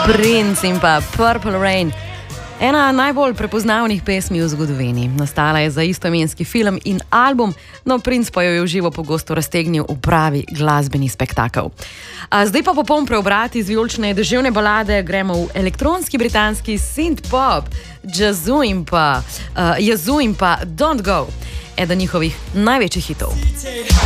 Prince in pa Purple Rain. Ena najbolj prepoznavnih pesmi v zgodovini. Nastala je za istoimenski film in album, no Prince pa jo je v živo pogosto raztegnil v pravi glasbeni spektakel. Zdaj pa popoln preobrat iz vijolične deževne balade gremo v elektronski britanski synth-pop, Yazoo in pa Don't Go, eden njihovih največjih hitov.